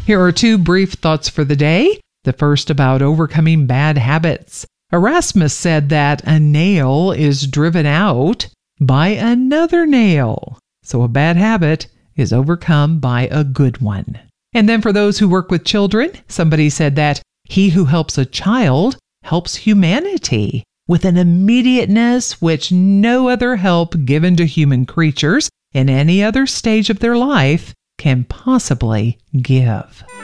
Here are two brief thoughts for the day. The first about overcoming bad habits. Erasmus said that a nail is driven out by another nail. So a bad habit is overcome by a good one. And then for those who work with children, somebody said that he who helps a child helps humanity with an immediateness which no other help given to human creatures in any other stage of their life can possibly give.